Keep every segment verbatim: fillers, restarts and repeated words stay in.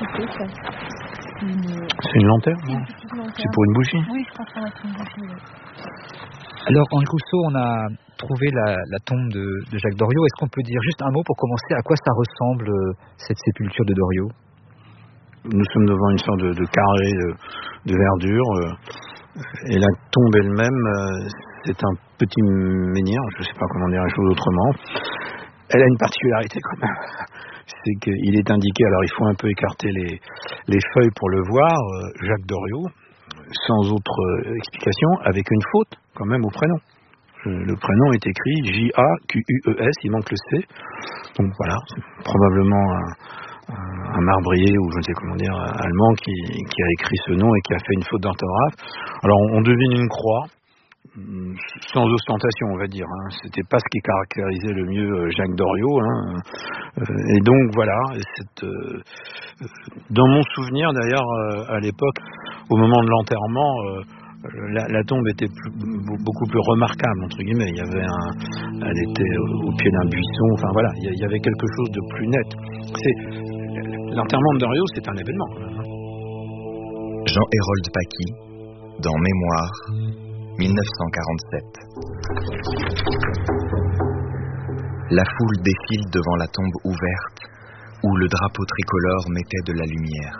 que c'est ça? Une... C'est une lanterne, une non? petite lanterne. C'est pour une bougie? Oui, je pense qu'on va être une bougie. Oui. Alors, Henri Rousseau, on a trouvé la, la tombe de, de Jacques Doriot. Est-ce qu'on peut dire juste un mot pour commencer? À quoi ça ressemble, cette sépulture de Doriot? Nous sommes devant une sorte de, de carré de, de verdure. Et la tombe elle-même, c'est un petit menhir. Je ne sais pas comment dire les choses autrement. Elle a une particularité quand même. C'est qu'il est indiqué, alors il faut un peu écarter les, les feuilles pour le voir, Jacques Doriot, sans autre explication, avec une faute quand même au prénom. Le prénom est écrit J A Q U E S, il manque le C. Donc voilà, c'est probablement un, un marbrier ou je ne sais comment dire, allemand qui, qui a écrit ce nom et qui a fait une faute d'orthographe. Alors on devine une croix, sans ostentation on va dire, hein. C'était pas ce qui caractérisait le mieux Jacques Doriot, hein. Et donc voilà, cette, euh, dans mon souvenir d'ailleurs à l'époque, au moment de l'enterrement, euh, la, la tombe était plus, beaucoup plus remarquable entre guillemets. Il y avait un, elle était au, au pied d'un buisson, enfin voilà, il y avait quelque chose de plus net. C'est, l'enterrement de Doriot, c'est un événement. Jean-Hérold Paquis, dans Mémoire, dix-neuf cent quarante-sept. La foule défile devant la tombe ouverte où le drapeau tricolore mettait de la lumière.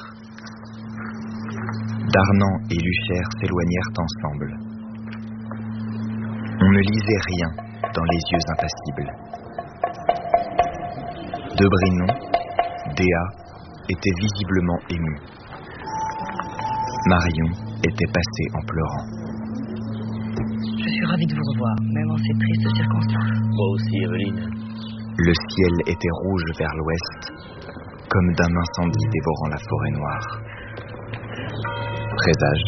Darnan et Luchère s'éloignèrent ensemble. On ne lisait rien dans les yeux impassibles. Debrinon, Déa, était visiblement ému. Marion était passée en pleurant. Je suis ravie de vous revoir, même en ces tristes circonstances. Moi aussi, Evelyne. Le ciel était rouge vers l'ouest, comme d'un incendie dévorant la forêt noire. Présage.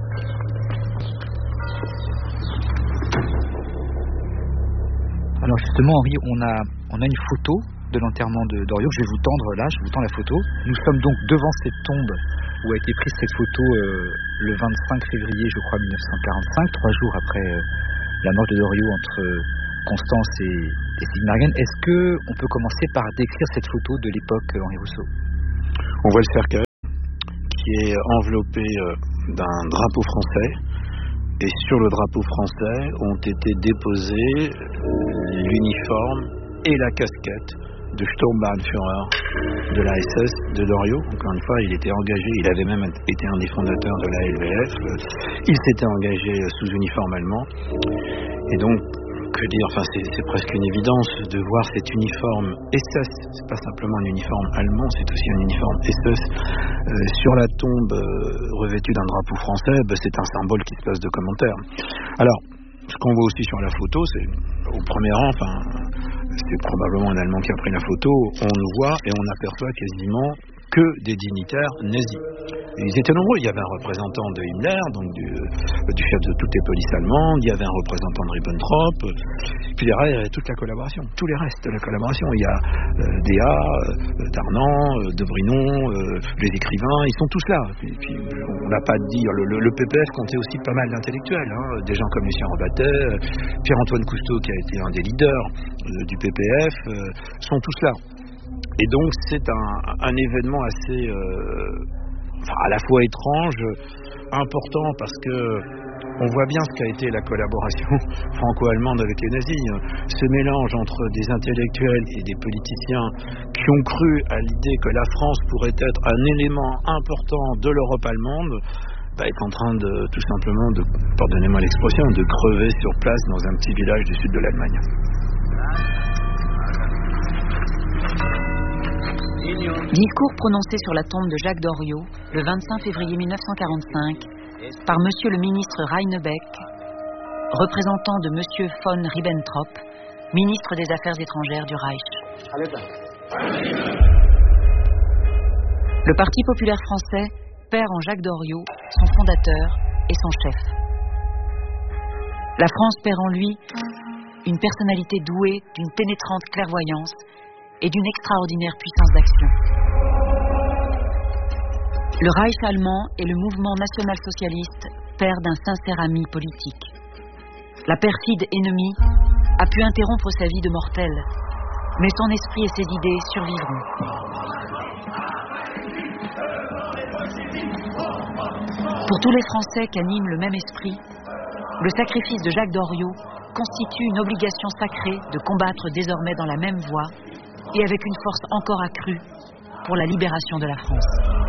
Alors justement, Henri, on a, on a une photo de l'enterrement de Doriot. Je vais vous tendre là, je vous tends la photo. Nous sommes donc devant cette tombe où a été prise cette photo euh, le vingt-cinq février, je crois, dix-neuf cent quarante-cinq, trois jours après euh, la mort de Doriot entre euh, Constance et, et Sigmaringen. Est-ce que on peut commencer par décrire cette photo de l'époque, euh, Henri Rousseau? On voit le cercueil qui est enveloppé euh, d'un drapeau français, et sur le drapeau français ont été déposés l'uniforme et la casquette de Sturmbannführer de la S S de Doriot. Encore une fois, il était engagé, il avait même été un des fondateurs de la L V F, il s'était engagé sous uniforme allemand, et donc que dire, enfin c'est, c'est presque une évidence de voir cet uniforme S S, c'est pas simplement un uniforme allemand, c'est aussi un uniforme S S euh, sur la tombe euh, revêtue d'un drapeau français. Ben, c'est un symbole qui se passe de commentaires. Alors, ce qu'on voit aussi sur la photo, c'est au premier rang, enfin c'est probablement un Allemand qui a pris la photo, on nous voit et on aperçoit quasiment que des dignitaires nazis. Et ils étaient nombreux, il y avait un représentant de Himmler, donc du, du chef de toutes les polices allemandes, il y avait un représentant de Ribbentrop, puis derrière il y avait toute la collaboration, tous les restes de la collaboration. Il y a euh, Déa, euh, Darnan, euh, Debrinon, euh, les écrivains, ils sont tous là. Et puis on n'a pas à dire, le, le, le P P F comptait aussi pas mal d'intellectuels, hein, des gens comme Lucien Robatet, euh, Pierre-Antoine Cousteau qui a été un des leaders euh, du P P F, euh, sont tous là. Et donc c'est un, un événement assez, euh, enfin, à la fois étrange, important parce que on voit bien ce qu'a été la collaboration franco-allemande avec les nazis. Ce mélange entre des intellectuels et des politiciens qui ont cru à l'idée que la France pourrait être un élément important de l'Europe allemande, bah, est en train de, tout simplement, de, pardonnez-moi l'expression, de crever sur place dans un petit village du sud de l'Allemagne. Discours prononcé sur la tombe de Jacques Doriot le vingt-cinq février mille neuf cent quarante-cinq par Monsieur le ministre Reinebeck, représentant de Monsieur von Ribbentrop, ministre des Affaires étrangères du Reich. Le Parti populaire français perd en Jacques Doriot son fondateur et son chef. La France perd en lui une personnalité douée d'une pénétrante clairvoyance et d'une extraordinaire puissance d'action. Le Reich allemand et le mouvement national-socialiste perdent un sincère ami politique. La perfide ennemie a pu interrompre sa vie de mortel, mais son esprit et ses idées survivront. tous les Français qu'anime le même esprit, le sacrifice de Jacques Doriot constitue une obligation sacrée de combattre désormais dans la même voie et avec une force encore accrue pour la libération de la France.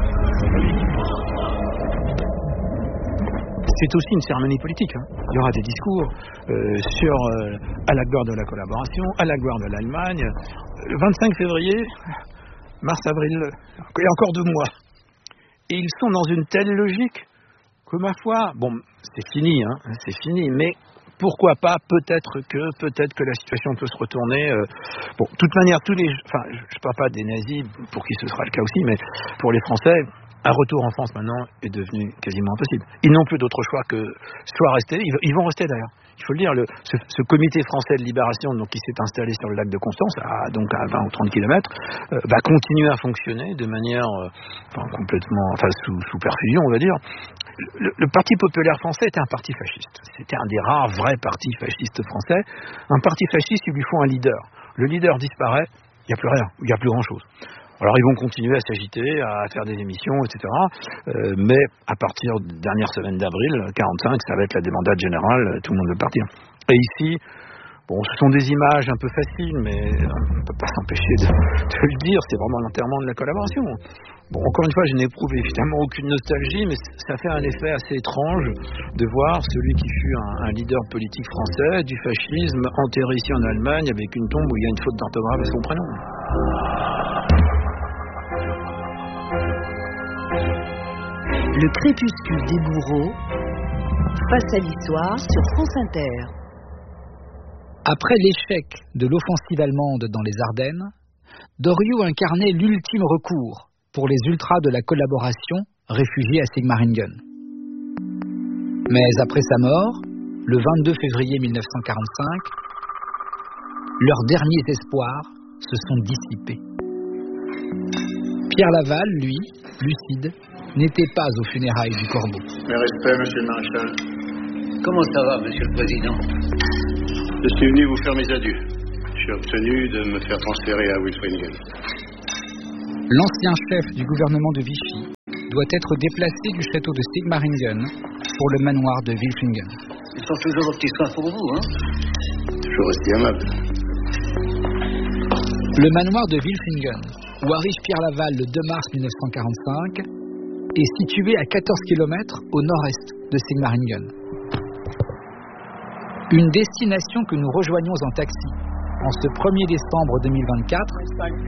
C'est aussi une cérémonie politique. Hein. Il y aura des discours euh, sur euh, à la gloire de la collaboration, à la gloire de l'Allemagne. Le vingt-cinq février, mars-avril, il y a encore deux mois. Et ils sont dans une telle logique que, ma foi, bon, c'est fini, hein, c'est fini, mais pourquoi pas, peut-être que, peut-être que la situation peut se retourner. Euh, bon, de toute manière, tous les, enfin, je ne parle pas des nazis, pour qui ce sera le cas aussi, mais pour les Français, un retour en France maintenant est devenu quasiment impossible. Ils n'ont plus d'autre choix que soit rester, ils vont rester d'ailleurs. Il faut le dire, le, ce, ce comité français de libération, donc qui s'est installé sur le lac de Constance, à, donc à vingt ou trente kilomètres, euh, va continuer à fonctionner de manière euh, enfin, complètement, enfin sous, sous perfusion, on va dire. Le, le Parti populaire français était un parti fasciste. C'était un des rares vrais partis fascistes français. Un parti fasciste, il lui faut un leader. Le leader disparaît, il n'y a plus rien, il n'y a plus grand-chose. Alors ils vont continuer à s'agiter, à faire des émissions, et cetera. Euh, mais à partir de la dernière semaine d'avril, quarante-cinq, ça va être la débandade générale, tout le monde veut partir. Et ici, bon, ce sont des images un peu faciles, mais on ne peut pas s'empêcher de, de le dire, c'est vraiment l'enterrement de la collaboration. Bon, encore une fois, je n'éprouve évidemment aucune nostalgie, mais ça fait un effet assez étrange de voir celui qui fut un, un leader politique français du fascisme enterré ici en Allemagne avec une tombe où il y a une faute d'orthographe à son prénom. Le crépuscule des bourreaux, face à l'histoire sur France Inter. Après l'échec de l'offensive allemande dans les Ardennes, Doriot incarnait l'ultime recours pour les ultras de la collaboration réfugiés à Sigmaringen. Mais après sa mort, le vingt-deux février mille neuf cent quarante-cinq, leurs derniers espoirs se sont dissipés. Pierre Laval, lui, lucide, n'était pas aux funérailles du Corbeau. Mes respects, monsieur le maréchal. Comment ça va, monsieur le président? Je suis venu vous faire mes adieux. J'ai obtenu de me faire transférer à Wilfringen. L'ancien chef du gouvernement de Vichy doit être déplacé du château de Sigmaringen pour le manoir de Wilfringen. Ils sont toujours aux petits soins pour vous, hein? Toujours aussi aimable. Le manoir de Wilfringen, où arrive Pierre Laval le deux mars mille neuf cent quarante-cinq, est situé à quatorze kilomètres au nord-est de Sigmaringen. Une destination que nous rejoignons en taxi en ce premier décembre deux mille vingt-quatre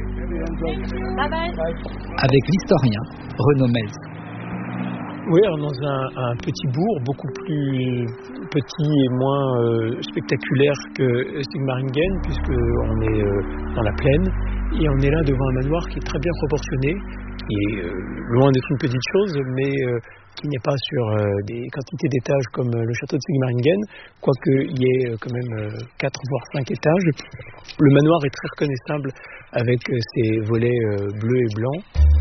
avec l'historien Renaud Melz. Oui, alors dans un, un petit bourg beaucoup plus petit et moins euh, spectaculaire que Sigmaringen, puisqu'on est euh, dans la plaine et on est là devant un manoir qui est très bien proportionné, qui est euh, loin d'être une petite chose, mais euh, qui n'est pas sur euh, des quantités d'étages comme euh, le château de Sigmaringen, quoique il y ait euh, quand même quatre euh, voire cinq étages. Le manoir est très reconnaissable avec euh, ses volets euh, bleus et blancs.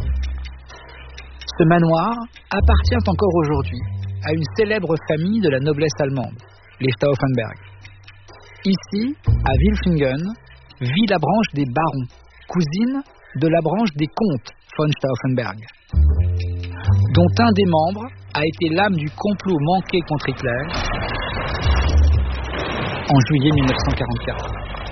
Ce manoir appartient encore aujourd'hui à une célèbre famille de la noblesse allemande, les Stauffenberg. Ici, à Wilfringen, vit la branche des barons, cousine de la branche des comtes von Stauffenberg, dont un des membres a été l'âme du complot manqué contre Hitler en juillet mille neuf cent quarante-quatre.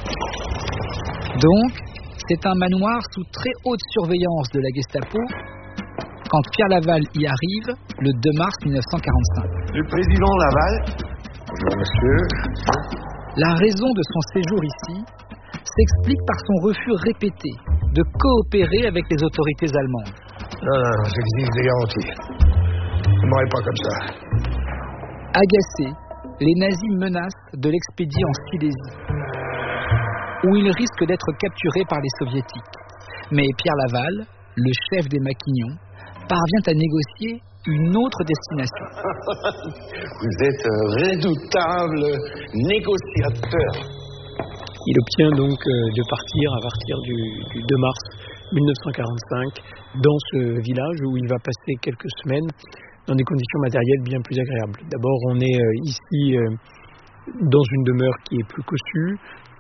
Donc, c'est un manoir sous très haute surveillance de la Gestapo quand Pierre Laval y arrive le deux mars mille neuf cent quarante-cinq. Le président Laval. Bonjour monsieur. La raison de son séjour ici s'explique par son refus répété de coopérer avec les autorités allemandes. Non, non, non, j'exige des garanties. Ne m'aurez pas comme ça. Agacés, les nazis menacent de l'expédier en Silésie, où il risque d'être capturé par les soviétiques. Mais Pierre Laval, le chef des maquignons, parvient à négocier une autre destination. Vous êtes redoutable négociateur. Il obtient donc de partir à partir du, du deux mars mille neuf cent quarante-cinq dans ce village où il va passer quelques semaines dans des conditions matérielles bien plus agréables. D'abord, on est ici dans une demeure qui est plus cossue,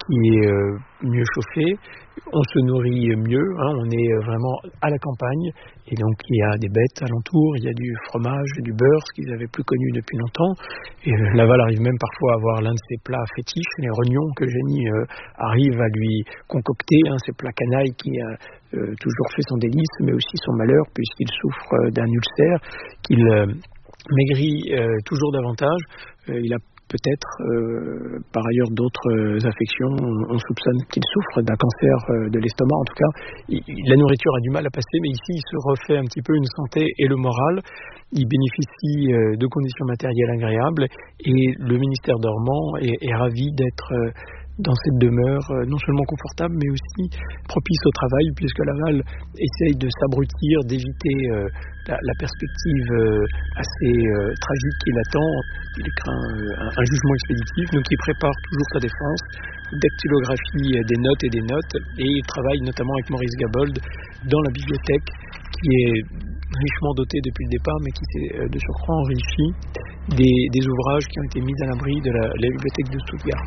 qui est euh, mieux chauffé. On se nourrit mieux, hein, on est vraiment à la campagne et donc il y a des bêtes alentour, il y a du fromage, du beurre, ce qu'ils n'avaient plus connu depuis longtemps. Et euh, Laval arrive même parfois à avoir l'un de ses plats fétiches, les rognons que Jenny euh, arrive à lui concocter, hein, ces plats canailles qui a euh, toujours fait son délice, mais aussi son malheur puisqu'il souffre euh, d'un ulcère, qu'il euh, maigrit euh, toujours davantage. Euh, il a peut-être euh, par ailleurs d'autres euh, affections. On, on soupçonne qu'il souffre d'un cancer euh, de l'estomac. En tout cas, il, la nourriture a du mal à passer, mais ici, il se refait un petit peu une santé et le moral. Il bénéficie euh, de conditions matérielles agréables et le ministère dormant est, est ravi d'être euh, dans cette demeure euh, non seulement confortable, mais aussi propice au travail, puisque Laval essaye de s'abrutir, d'éviter euh, la, la perspective euh, assez euh, tragique qui l'attend. Il craint euh, un, un jugement expéditif, donc il prépare toujours sa défense, dactylographie euh, des notes et des notes, et il travaille notamment avec Maurice Gabold dans la bibliothèque, qui est richement dotée depuis le départ, mais qui s'est euh, de surcroît enrichie des, des ouvrages qui ont été mis à l'abri de la, la bibliothèque de Stuttgart.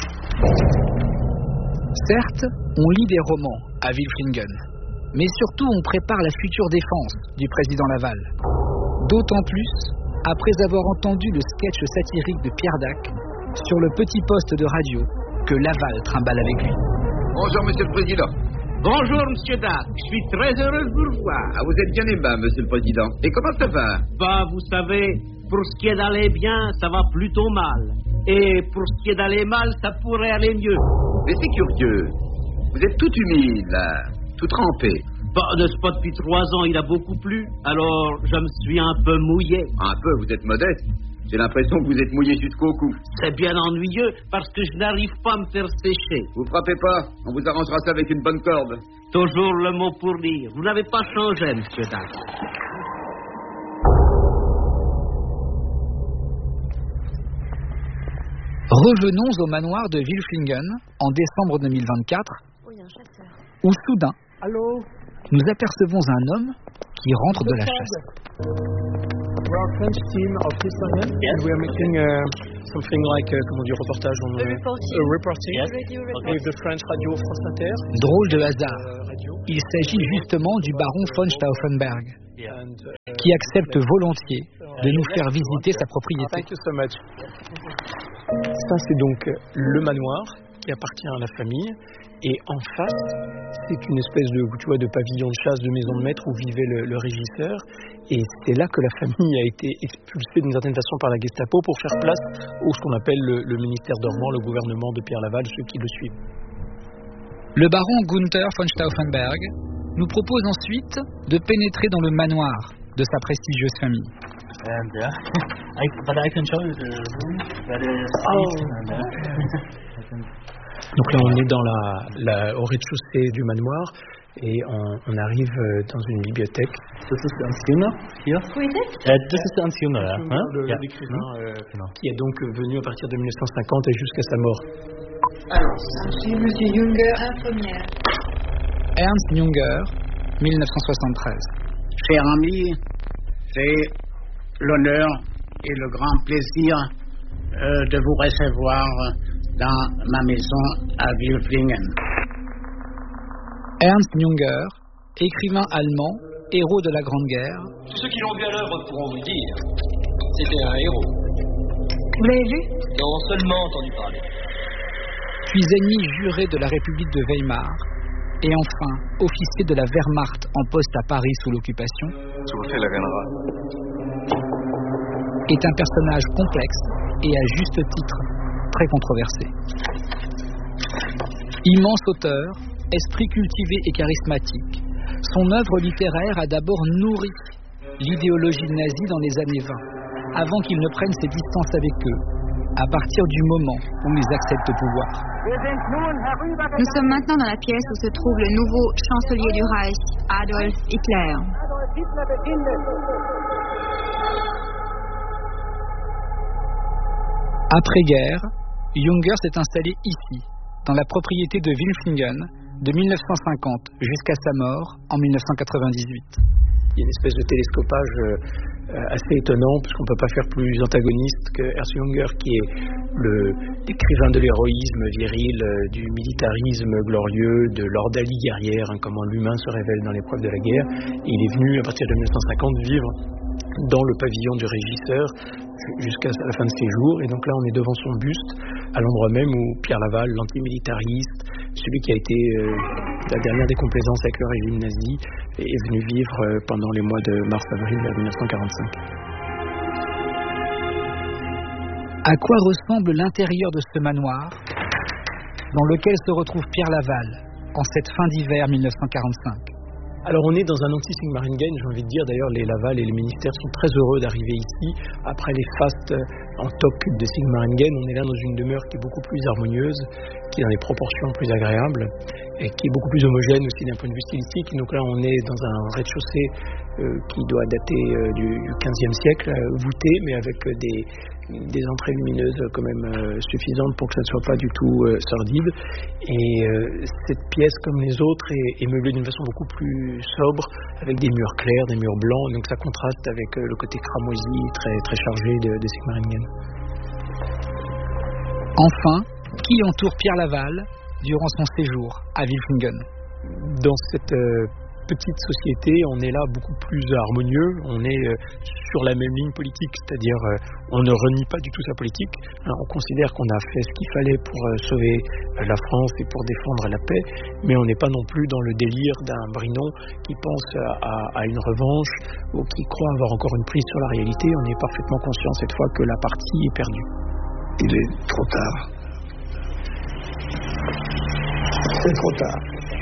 Certes, on lit des romans à Wilflingen, mais surtout on prépare la future défense du président Laval. D'autant plus après avoir entendu le sketch satirique de Pierre Dac sur le petit poste de radio que Laval trimballe avec lui. Bonjour, Monsieur le Président. Bonjour, Monsieur Dac. Je suis très heureux de vous revoir. Ah, vous êtes bien aimable, Monsieur le Président. Et comment ça va? Bah, vous savez, pour ce qui est d'aller bien, ça va plutôt mal. Et pour ce qui est d'aller mal, ça pourrait aller mieux. Mais c'est curieux. Vous êtes tout humide, là. Tout trempé. Bah, n'est-ce pas, depuis trois ans, il a beaucoup plu. Alors, je me suis un peu mouillé. Un peu, vous êtes modeste. J'ai l'impression que vous êtes mouillé jusqu'au cou. C'est bien ennuyeux, parce que je n'arrive pas à me faire sécher. Vous frappez pas. On vous arrangera ça avec une bonne corde. Toujours le mot pour dire. Vous n'avez pas changé, Monsieur Dac. Revenons au manoir de Wilflingen en décembre deux mille vingt-quatre, où soudain, Allô? nous apercevons un homme qui rentre de la chasse. We are a French team of Wilflingen, yes. And we are making uh, something like, uh, comment dire, reportage on, uh, reporting, uh, reporting yes. Okay. With the French radio France Inter. Drôle de hasard. Il s'agit justement du baron von Stauffenberg, qui accepte volontiers de nous faire visiter sa propriété. Thank you so much. Ça, c'est donc le manoir qui appartient à la famille. Et en face, c'est une espèce de, tu vois, de pavillon de chasse, de maison de maître où vivait le, le régisseur. Et c'est là que la famille a été expulsée d'une certaine façon par la Gestapo pour faire place au ce qu'on appelle le, le ministère dormant, le gouvernement de Pierre Laval, ceux qui le suivent. Le baron Gunther von Stauffenberg nous propose ensuite de pénétrer dans le manoir de sa prestigieuse famille. And uh, I, but I can show you the room where the oh. and, uh, Donc là, on est dans la, la, au rez-de-chaussée du manoir et on, on arrive dans une bibliothèque. This is Ernst Jünger here. Who is it? Uh, this is Ernst Jünger, yeah. Huh? Le, yeah. L'écrivain euh, qui est donc venu à partir de dix-neuf cent cinquante et jusqu'à sa mort. Alors, c'est Monsieur Jünger, infirmière. Ernst Jünger, dix-neuf cent soixante-treize. Cher ami, c'est l'honneur et le grand plaisir euh, de vous recevoir dans ma maison à Wilflingen. Ernst Jünger, écrivain allemand, héros de la Grande Guerre. Tous ceux qui l'ont vu à l'œuvre pourront vous le dire. C'était un héros. Vous l'avez vu? Non, seulement entendu parler. Puis ennemi juré de la République de Weimar. Et enfin, officier de la Wehrmacht en poste à Paris sous l'occupation. Est un personnage complexe et à juste titre très controversé. Immense auteur, esprit cultivé et charismatique, son œuvre littéraire a d'abord nourri l'idéologie nazie dans les années vingt, avant qu'il ne prenne ses distances avec eux, à partir du moment où ils accèdent le pouvoir. Nous sommes maintenant dans la pièce où se trouve le nouveau chancelier du Reich, Adolf Hitler. Après-guerre, Jünger s'est installé ici, dans la propriété de Wilflingen, de mille neuf cent cinquante jusqu'à sa mort en mille neuf cent quatre-vingt-dix-huit. Il y a une espèce de télescopage euh, assez étonnant, puisqu'on ne peut pas faire plus antagoniste que Ernst Junger, qui est l'écrivain de l'héroïsme viril, euh, du militarisme glorieux, de l'ordalie guerrière, hein, comment l'humain se révèle dans l'épreuve de la guerre. Et il est venu, à partir de mille neuf cent cinquante, vivre dans le pavillon du régisseur jusqu'à la fin de ses jours. Et donc là, on est devant son buste, à l'endroit même où Pierre Laval, l'antimilitariste, celui qui a été euh, la dernière des complaisances avec le régime nazi, est venu vivre euh, pendant les mois de mars-avril mille neuf cent quarante-cinq. À quoi ressemble l'intérieur de ce manoir dans lequel se retrouve Pierre Laval en cette fin d'hiver mille neuf cent quarante-cinq? Alors on est dans un anti-Sigmaringen, j'ai envie de dire, d'ailleurs les Laval et les ministères sont très heureux d'arriver ici, après les fastes en toc de Sigmaringen. On est là dans une demeure qui est beaucoup plus harmonieuse, qui est dans des proportions plus agréables, et qui est beaucoup plus homogène aussi d'un point de vue stylistique. Donc là on est dans un rez-de-chaussée euh, qui doit dater euh, du, du quinzième siècle, euh, voûté, mais avec euh, des, des entrées lumineuses quand même euh, suffisantes pour que ça ne soit pas du tout euh, sordide. Et euh, cette pièce, comme les autres, est, est meublée d'une façon beaucoup plus sobre, avec des murs clairs, des murs blancs, donc ça contraste avec euh, le côté cramoisi, très, très chargé de, de Sigmaringen. Enfin, qui entoure Pierre Laval durant son séjour à Wilflingen? Dans cette euh, petite société, on est là beaucoup plus harmonieux, on est euh, sur la même ligne politique, c'est-à-dire euh, on ne renie pas du tout sa politique. Hein, on considère qu'on a fait ce qu'il fallait pour euh, sauver euh, la France et pour défendre la paix, mais on n'est pas non plus dans le délire d'un Brinon qui pense à, à une revanche ou qui croit avoir encore une prise sur la réalité. On est parfaitement conscient cette fois que la partie est perdue. Il est trop tard. C'est trop tard.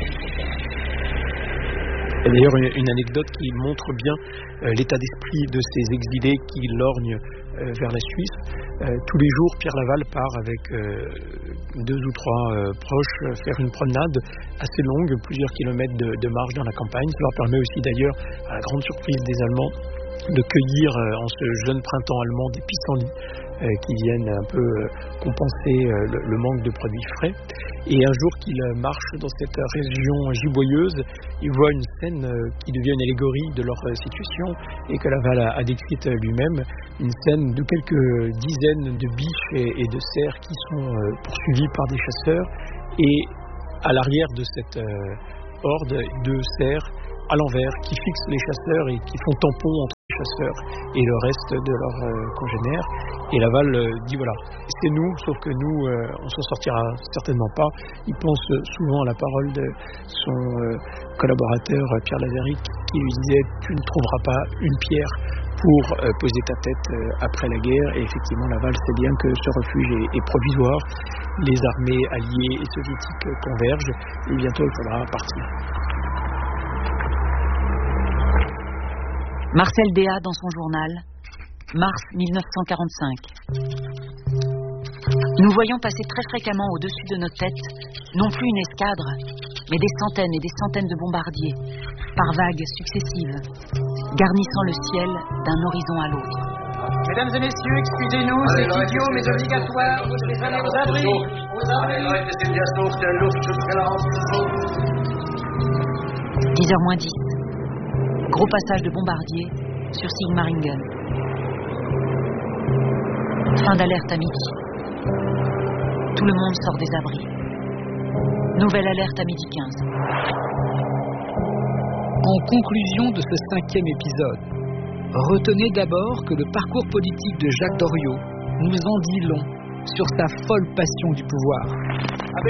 Et d'ailleurs, une, une anecdote qui montre bien euh, l'état d'esprit de ces exilés qui lorgnent euh, vers la Suisse. Euh, tous les jours, Pierre Laval part avec euh, deux ou trois euh, proches euh, faire une promenade assez longue, plusieurs kilomètres de, de marche dans la campagne. Ça leur permet aussi d'ailleurs, à la grande surprise des Allemands, de cueillir euh, en ce jeune printemps allemand des pissenlits euh, qui viennent un peu euh, compenser euh, le, le manque de produits frais. Et un jour qu'il marche dans cette région giboyeuse, il voit une scène euh, qui devient une allégorie de leur euh, situation et que Laval a, a décrite euh, lui-même, une scène de quelques dizaines de biches et, et de cerfs qui sont euh, poursuivis par des chasseurs, et à l'arrière de cette euh, horde, deux cerfs à l'envers qui fixent les chasseurs et qui font tampon entre les chasseurs et le reste de leurs euh, congénères. Et Laval euh, dit voilà, c'est nous, sauf que nous, euh, on s'en sortira certainement pas. Il pense souvent à la parole de son euh, collaborateur Pierre Lazaric qui lui disait tu ne trouveras pas une pierre pour euh, poser ta tête euh, après la guerre. Et effectivement, Laval sait bien que ce refuge est, est provisoire. Les armées alliées et soviétiques convergent et bientôt il faudra partir. Marcel Déat dans son journal, mars mille neuf cent quarante-cinq. Nous voyons passer très fréquemment au-dessus de nos têtes, non plus une escadre, mais des centaines et des centaines de bombardiers, par vagues successives, garnissant le ciel d'un horizon à l'autre. Mesdames et messieurs, excusez-nous, c'est idiot mais obligatoire, vous devez aller aux abris, aux abris. dix heures moins dix. Gros passage de bombardiers sur Sigmaringen. Fin d'alerte à midi. Tout le monde sort des abris. Nouvelle alerte à midi quinze. En conclusion de ce cinquième épisode, retenez d'abord que le parcours politique de Jacques Doriot nous en dit long sur sa folle passion du pouvoir.